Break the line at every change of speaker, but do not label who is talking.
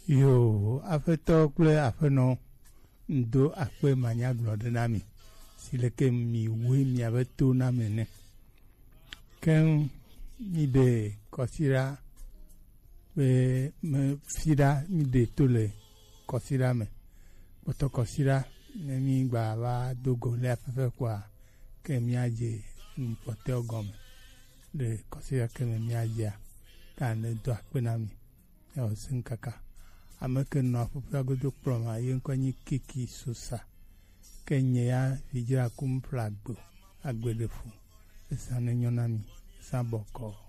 Yo, afeto kple afenɔ ndo akpe manya gblɔ ɖe na mi si leke mi woe miabe to na me ne keŋ mi de kɔsira be me fida mi de to le kɔsira me kpɔtɔ kɔsira ne mi gba va dogo le afefe kɔa ke miadze nukpɔtɔ gɔme le kɔsira ke me miadzea ta ne do akpe na mi ya o sin kaka ame ke nɔ aƒuƒua godo kplɔ ma ye ŋkɔ nyi Kiki Sosa ke nye ya vidzra kum ƒle agbe ɖefu esa ne nyɔ na mi sa bɔkɔ